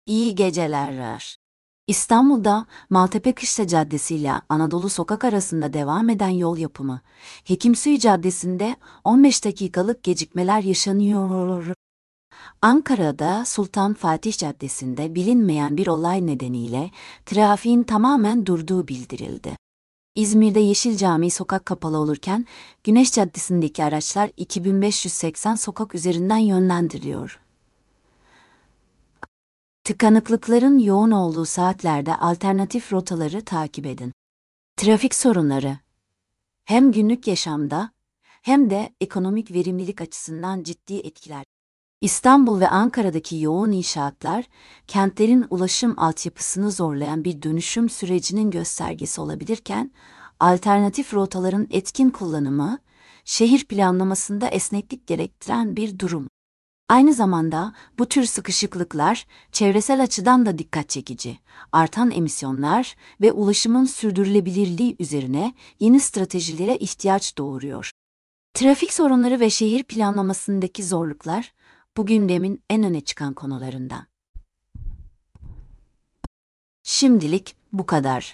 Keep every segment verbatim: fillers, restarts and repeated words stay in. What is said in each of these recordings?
İyi geceler. İstanbul'da Maltepe Kışla Caddesi ile Anadolu Sokak arasında devam eden yol yapımı, Hekimsuyu Caddesi'nde on beş dakikalık gecikmeler yaşanıyor. Ankara'da Sultan Fatih Caddesi'nde bilinmeyen bir olay nedeniyle trafiğin tamamen durduğu bildirildi. İzmir'de Yeşil Cami sokak kapalı olurken Güneş Caddesi'ndeki araçlar iki bin beş yüz seksen sokak üzerinden yönlendiriliyor. Tıkanıklıkların yoğun olduğu saatlerde alternatif rotaları takip edin. Trafik sorunları hem günlük yaşamda hem de ekonomik verimlilik açısından ciddi etkiler. İstanbul ve Ankara'daki yoğun inşaatlar, kentlerin ulaşım altyapısını zorlayan bir dönüşüm sürecinin göstergesi olabilirken, alternatif rotaların etkin kullanımı, şehir planlamasında esneklik gerektiren bir durum. Aynı zamanda bu tür sıkışıklıklar çevresel açıdan da dikkat çekici. Artan emisyonlar ve ulaşımın sürdürülebilirliği üzerine yeni stratejilere ihtiyaç doğuruyor. Trafik sorunları ve şehir planlamasındaki zorluklar bu gündemin en öne çıkan konularından. Şimdilik bu kadar.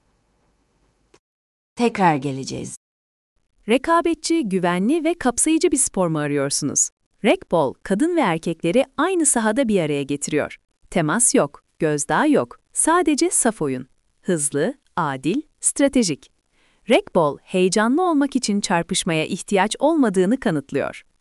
Tekrar geleceğiz. Rekabetçi, güvenli ve kapsayıcı bir spor mu arıyorsunuz? Rekbol, kadın ve erkekleri aynı sahada bir araya getiriyor. Temas yok, gözdağı yok, sadece saf oyun. Hızlı, adil, stratejik. Rekbol, heyecanlı olmak için çarpışmaya ihtiyaç olmadığını kanıtlıyor.